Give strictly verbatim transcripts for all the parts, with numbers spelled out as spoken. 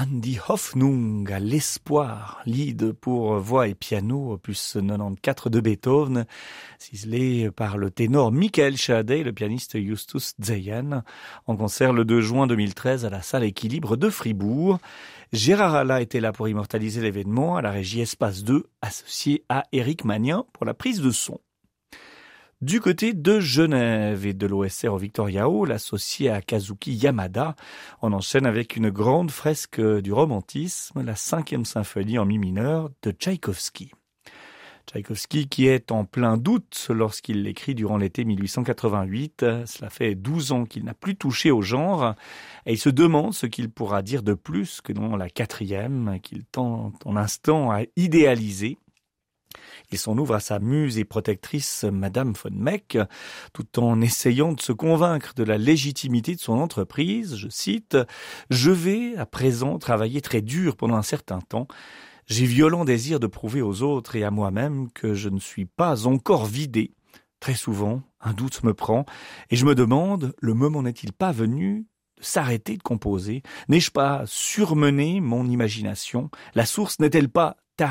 An die Hoffnung, à l'espoir, lead pour voix et piano, opus quatre-vingt-quatorze de Beethoven, ciselé par le ténor Michael Schade et le pianiste Justus Zeyen, en concert le deux juin deux mille treize à la salle Équilibre de Fribourg. Gérard Alla était là pour immortaliser l'événement, à la régie Espace deux, associé à Éric Magnin pour la prise de son. Du côté de Genève et de l'O S R au Victoria Hall, associé à Kazuki Yamada, on enchaîne avec une grande fresque du romantisme, la cinquième symphonie en mi mineur de Tchaïkovski. Tchaïkovski qui est en plein doute lorsqu'il l'écrit durant l'été mille huit cent quatre-vingt-huit. Cela fait douze ans qu'il n'a plus touché au genre et il se demande ce qu'il pourra dire de plus que dans la quatrième qu'il tente en instant à idéaliser. Il s'en ouvre à sa muse et protectrice Madame von Meck, tout en essayant de se convaincre de la légitimité de son entreprise. Je cite « Je vais à présent travailler très dur pendant un certain temps. J'ai violent désir de prouver aux autres et à moi-même que je ne suis pas encore vidé. Très souvent, un doute me prend et je me demande, le moment n'est-il pas venu de s'arrêter de composer? N'ai-je pas surmené mon imagination? La source n'est-elle pas tarie? »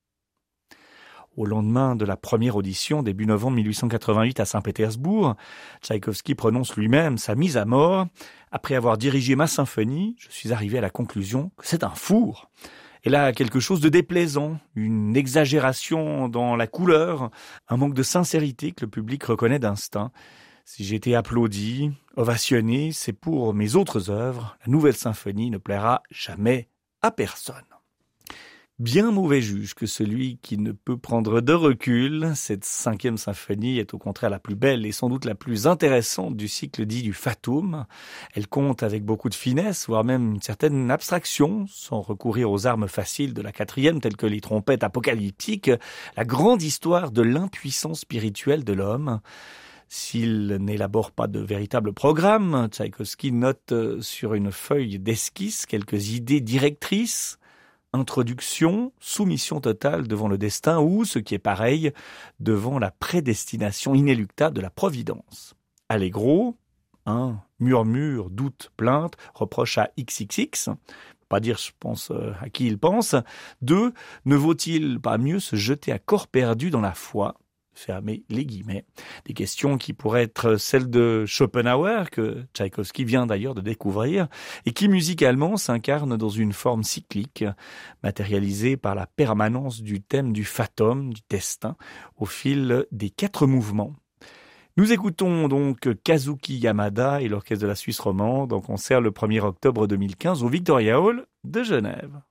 Au lendemain de la première audition, début novembre mille huit cent quatre-vingt-huit à Saint-Pétersbourg, Tchaïkovski prononce lui-même sa mise à mort. Après avoir dirigé ma symphonie, je suis arrivé à la conclusion que c'est un four. Et là, quelque chose de déplaisant, une exagération dans la couleur, un manque de sincérité que le public reconnaît d'instinct. Si j'ai été applaudi, ovationné, c'est pour mes autres œuvres. La nouvelle symphonie ne plaira jamais à personne. Bien mauvais juge que celui qui ne peut prendre de recul. Cette cinquième symphonie est au contraire la plus belle et sans doute la plus intéressante du cycle dit du Fatum. Elle compte avec beaucoup de finesse, voire même une certaine abstraction, sans recourir aux armes faciles de la quatrième, telles que les trompettes apocalyptiques, la grande histoire de l'impuissance spirituelle de l'homme. S'il n'élabore pas de véritable programme, Tchaïkovski note sur une feuille d'esquisse quelques idées directrices. Introduction, soumission totale devant le destin ou, ce qui est pareil, devant la prédestination inéluctable de la providence. Allegro, un, murmure, doute, plainte, reproche à X X X, pas dire je pense à qui il pense. Deux, ne vaut-il pas mieux se jeter à corps perdu dans la foi? Fermer les guillemets. Des questions qui pourraient être celles de Schopenhauer, que Tchaïkovski vient d'ailleurs de découvrir, et qui musicalement s'incarnent dans une forme cyclique, matérialisée par la permanence du thème du fatum, du destin, au fil des quatre mouvements. Nous écoutons donc Kazuki Yamada et l'Orchestre de la Suisse romande en concert le premier octobre deux mille quinze au Victoria Hall de Genève.